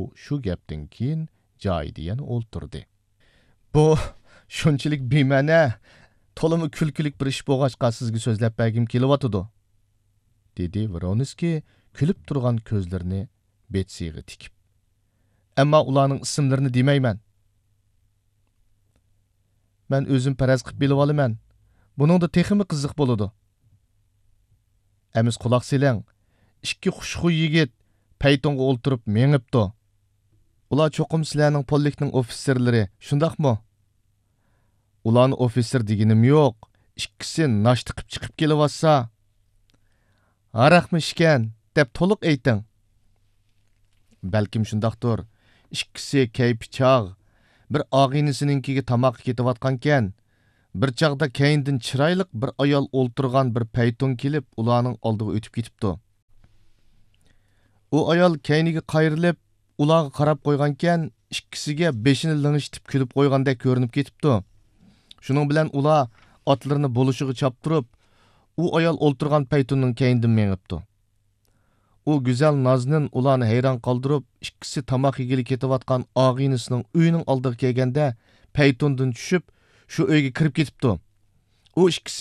shu gapdan keyin joyida yana o'ltirdi. Bu shunchalik bema'ni, to'limi kulkilik bir ish bo'lg'achqa sizga so'zlab bergim kelyotidi, dedi Vronskiy kulib turgan ko'zlarini Betsiga tikib. Ammo ularning ismlarini demayman. Men o'zim faraz qilib bilib olaman. Buningda texmi qiziq bo'ladi. Amiz quloq selang. Ikki xushxuy yigit paytonga o'ltirib mengibdi. Ular cho'qim sizlarning pollikning ofitserlari, shundaqmi? Ularni ofitser deganim yo'q. Ikkisi nashti qilib chiqib kelyapsa, haraqmi ishkan deb to'liq ayting. Balkim shundaqdir. Ikkisi kayfi chog', bir og'inisininkiga tamoq ketayotgankan, bir chaqda keyindan chiroyli bir ayol o'ltirgan bir payton kelib, ularning oldiga o'tib ketibdi. U ayol keyniga qayrilib, ularga qarab qo'ygankan, ikkisiga beshini ling'ishitib kulib qo'ygandek ko'rinib ketibdi. Shuning bilan ular otlarini bo'lishiga choptirib, u ayol o'ltirgan paytonning keyindan mengibdi. U go'zal Naznin ularni hayron qoldirib, ikkisi tamoq yegili ketayotgan og'inisining uyining oldiga kelganda paytondan tushib, shu uyga kirib ketibdi. U ikkisi